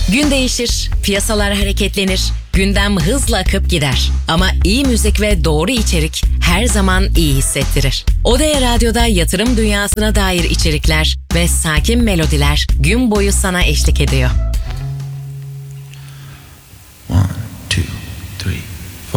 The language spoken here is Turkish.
Gün değişir, piyasalar hareketlenir, gündem hızla akıp gider. Ama iyi müzik ve doğru içerik her zaman iyi hissettirir. Odea Radyo'da yatırım dünyasına dair içerikler ve sakin melodiler gün boyu sana eşlik ediyor.